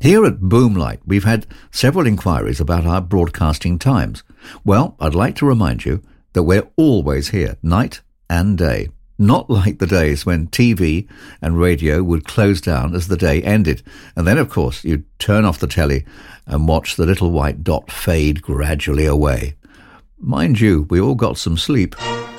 Here at Boomlight, we've had several inquiries about our broadcasting times. Well, I'd like to remind you that we're always here, night and day. Not like the days when TV and radio would close down as the day ended. And then, of course, you'd turn off the telly and watch the little white dot fade gradually away. Mind you, we all got some sleep.